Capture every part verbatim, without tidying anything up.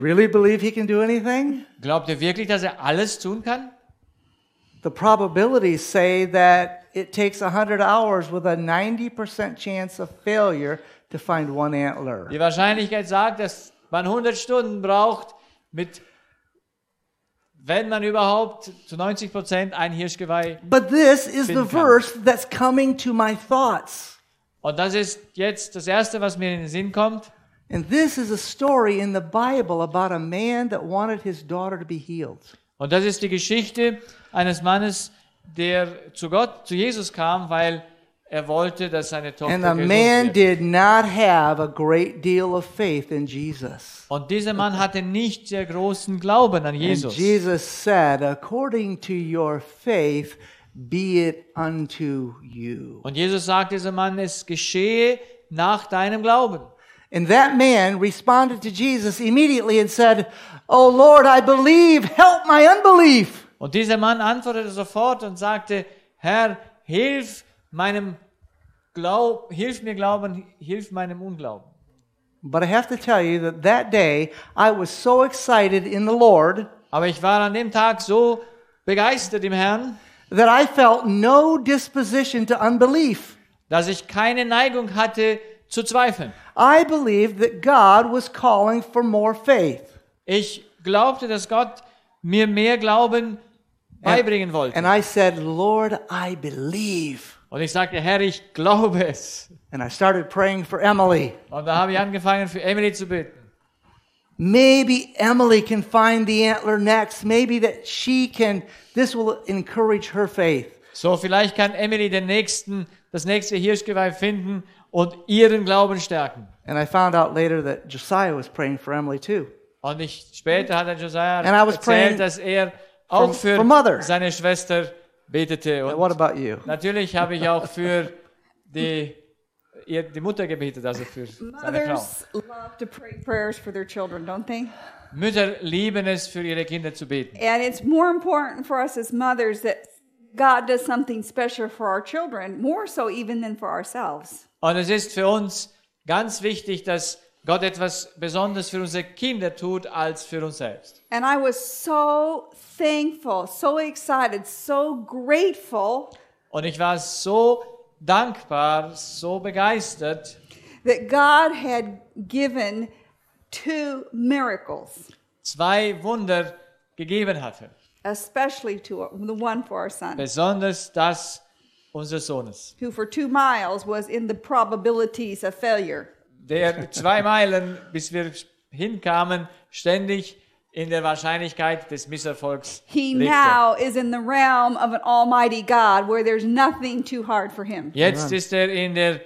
Really believe he can do anything? Glaubt ihr wirklich, dass er alles tun kann? The probabilities say that it takes one hundred hours with a ninety percent chance of failure to find one antler. Die Wahrscheinlichkeit sagt, dass man hundert Stunden braucht, mit, wenn man überhaupt, zu neunzig Prozent ein Hirschgeweih. But this is the finden kann. verse that's coming to my thoughts. Und das ist jetzt das Erste, was mir in den Sinn kommt. And this is a story in the Bible about a man that wanted his daughter to be healed. Und das ist die Geschichte eines Mannes, der zu Gott, zu Jesus kam, weil er wollte, dass seine Tochter And the gesund man wird. did not have a great deal of faith in Jesus. Und dieser Mann hatte nicht sehr großen Glauben an And Jesus. Jesus said, according to your faith, be it unto you. Und Jesus sagt diesem Mann, es geschehe nach deinem Glauben. And that man responded to Jesus immediately and said, oh Lord, I believe, help my unbelief. Und dieser Mann antwortete sofort und sagte, Herr, hilf meinem Glaub, hilf mir glauben, hilf meinem Unglauben. But I have to tell you that that day I was so excited in the Lord Aber ich war an dem Tag so begeistert im Herrn, that I felt no disposition to unbelief. dass ich keine Neigung hatte zu zweifeln. I believed that God was calling for more faith. Ich glaubte, dass Gott mir mehr Glauben beibringen wollte. And I said, Lord, I believe. Und ich sagte, Herr, ich glaube es. And I started praying for Emily. Und da habe ich angefangen, für Emily zu beten. Maybe Emily can find the antler next. Maybe that she can, this will encourage her faith. So, vielleicht kann Emily den nächsten, das nächste Hirschgeweih finden und ihren Glauben stärken. And I found out later that Josiah was praying for Emily too. Und ich, später hat er Josiah And I was praying erzählt, dass er auch for- für for mother. seine Schwester betete. But what Und about you? natürlich habe ich auch für die, ihr, die Mutter gebetet, also für seine Frau. Mothers love to pray prayers for their children, don't they? Mütter lieben es, für ihre Kinder zu beten. And it's more important for us as mothers that God does something special for our children, more so even than for ourselves. Und es ist für uns ganz wichtig, dass Gott etwas Besonderes für unsere Kinder tut, als für uns selbst. And I was so thankful, so excited, so grateful Und ich war so dankbar, so begeistert, that God had given two miracles, zwei Wunder gegeben hatte. especially to the one for our son, Besonders das unseres Sohnes, who for two miles was in the probabilities of failure. der zwei Meilen, bis wir hinkamen, ständig in der Wahrscheinlichkeit des Misserfolgs He lebte. now is in the realm of an almighty God where there's nothing too hard for him. Jetzt ist er in der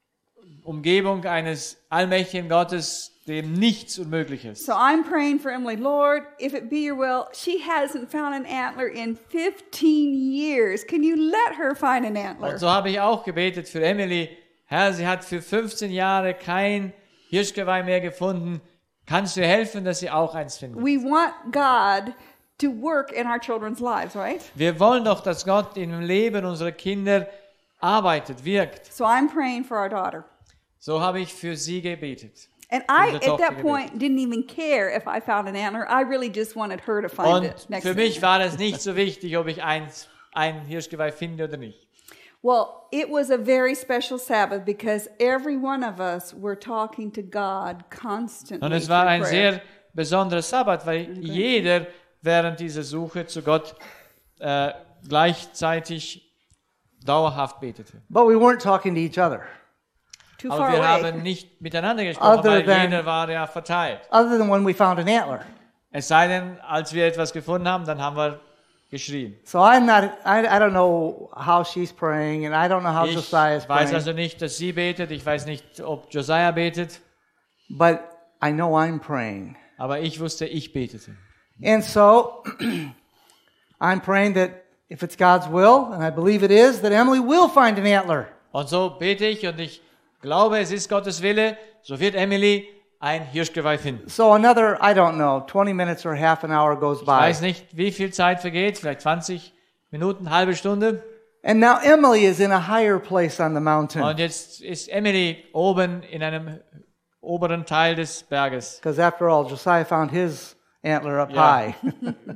Umgebung eines allmächtigen Gottes, dem nichts unmöglich ist. So I'm praying for Emily. Lord, if it be your will, she hasn't found an antler in fifteen years. Can you let her find an antler? Und so habe ich auch gebetet für Emily. Herr, sie hat für fünfzehn Jahre kein Hirschgeweih mehr gefunden. Kannst du ihr helfen, dass sie auch eins findet? We want God to work in our children's lives, right? Wir wollen doch, dass Gott im Leben unserer Kinder arbeitet, wirkt. So I'm praying for our daughter. So habe ich für sie gebetet. And I, Unsere at Tochter that point, didn't even care if I found an antler. I really just wanted her to find Und it next für to me. mich war es nicht so wichtig, ob ich eins, ein Hirschgeweih finde oder nicht. Well, it was a very special Sabbath because every one of us were talking to God constantly. Und es war through ein prayer. sehr besonderer Sabbat, weil jeder während dieser Suche zu Gott äh, gleichzeitig dauerhaft betete. But we weren't talking to each other. Too Aber far wir away. haben nicht miteinander gesprochen, Other weil than- jeder war ja verteilt. Other than when we found an antler. Es sei denn, als wir etwas gefunden haben, dann haben wir geschrien. So I'm not, I, I don't know how she's praying and I don't know how Ich Josiah is weiß praying. also nicht, dass sie betet, ich weiß nicht, ob Josiah betet, But I know I'm praying. aber ich wusste, ich betete. And so I'm praying that if it's God's will, and I believe it is, that Emily will find an antler. Und so bete ich und ich glaube, es ist Gottes Wille, so wird Emily ein Hirschgeweih finden. So another, I don't know, twenty minutes or half an hour goes Ich by. weiß nicht, wie viel Zeit vergeht, vielleicht zwanzig Minuten, halbe Stunde. And now Emily is in a higher place on the mountain. Und jetzt ist Emily oben in einem oberen Teil des Berges. Because after all, Josiah found his antler up Ja. high.